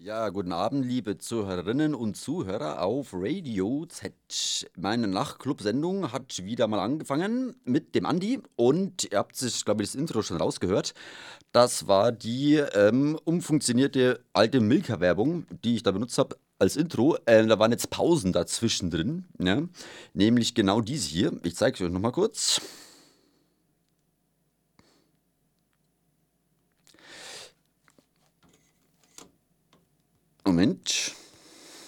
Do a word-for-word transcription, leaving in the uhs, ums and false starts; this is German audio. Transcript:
Ja, guten Abend, liebe Zuhörerinnen und Zuhörer auf Radio Z. Meine Nachtclub-Sendung hat wieder mal angefangen mit dem Andi und ihr habt sich, glaube ich, das Intro schon rausgehört. Das war die ähm, umfunktionierte alte Milka-Werbung, die ich da benutzt habe als Intro. Äh, da waren jetzt Pausen dazwischen drin, ne? Nämlich genau diese hier. Ich zeige es euch nochmal kurz. Moment.